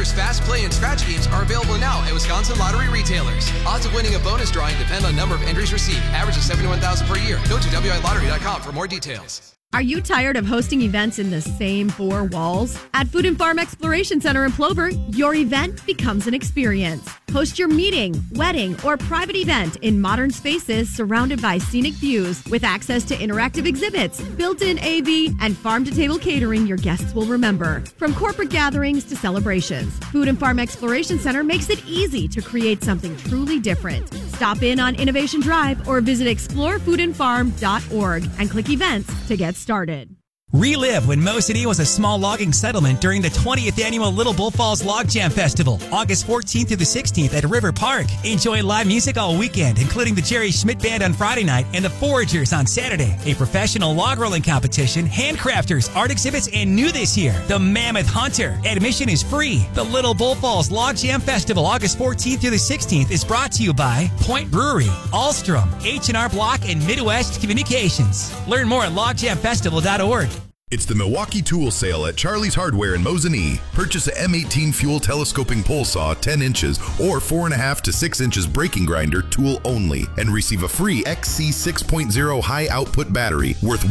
Brickner's Fast Play and Scratch games are available now at Wisconsin lottery retailers. Odds of winning a bonus drawing depend on number of entries received. Average of 71,000 per year. Go to WILottery.com for more details. Are you tired of hosting events in the same four walls? At Food and Farm Exploration Center in Plover, your event becomes an experience. Host your meeting, wedding, or private event in modern spaces surrounded by scenic views with access to interactive exhibits, built-in AV, and farm-to-table catering your guests will remember. From corporate gatherings to celebrations, Food and Farm Exploration Center makes it easy to create something truly different. Stop in on Innovation Drive or visit explorefoodandfarm.org and click events to get started. Relive when Mo City was a small logging settlement during the 20th annual Little Bull Falls Log Jam Festival, August 14th through the 16th at River Park. Enjoy live music all weekend, including the Jerry Schmidt Band on Friday night and the Foragers on Saturday. A professional log rolling competition, handcrafters, art exhibits, and new this year, the Mammoth Hunter. Admission is free. The Little Bull Falls Log Jam Festival, August 14th through the 16th, is brought to you by Point Brewery, Alstrom, H&R Block, and Midwest Communications. Learn more at logjamfestival.org. It's the Milwaukee Tool Sale at Charlie's Hardware in Mosinee. Purchase a M18 fuel telescoping pole saw 10 inches or 4.5 to 6 inches braking grinder tool only and receive a free XC 6.0 high output battery worth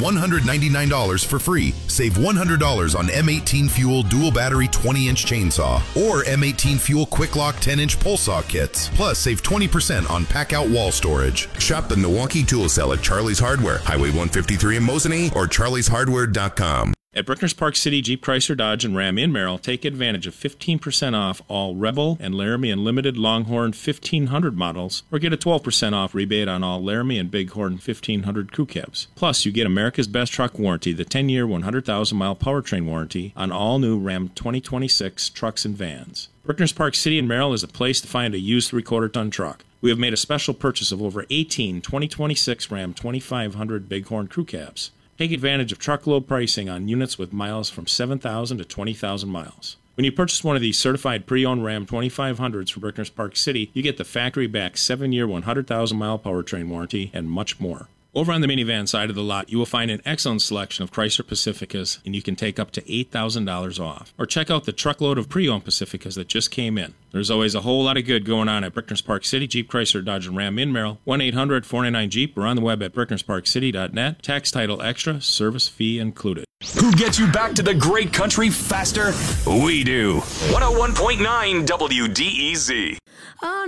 $199 for free. Save $100 on M18 fuel dual battery 20-inch chainsaw or M18 fuel quick lock 10-inch pole saw kits. Plus save 20% on pack out wall storage. Shop the Milwaukee Tool Sale at Charlie's Hardware, Highway 153 in Mosinee or charlieshardware.com. At Brickner's Park City, Jeep, Chrysler, Dodge, and Ram in Merrill, take advantage of 15% off all Rebel and Laramie Unlimited Longhorn 1500 models, or get a 12% off rebate on all Laramie and Bighorn 1500 crew cabs. Plus, you get America's Best Truck Warranty, the 10-year, 100,000-mile powertrain warranty on all new Ram 2026 trucks and vans. Brickner's Park City in Merrill is a place to find a used 3/4-ton truck. We have made a special purchase of over 18 2026 Ram 2500 Bighorn crew cabs. Take advantage of truckload pricing on units with miles from 7,000 to 20,000 miles. When you purchase one of these certified pre-owned Ram 2500s from Brickner's Park City, you get the factory-backed 7-year, 100,000-mile powertrain warranty and much more. Over on the minivan side of the lot, you will find an excellent selection of Chrysler Pacificas, and you can take up to $8,000 off. Or check out the truckload of pre-owned Pacificas that just came in. There's always a whole lot of good going on at Brickner's Park City, Jeep, Chrysler, Dodge, and Ram in Merrill. 1-800-499-JEEP or on the web at bricknersparkcity.net. Tax title extra, service fee included. Who gets you back to the great country faster? We do. 101.9 WDEZ.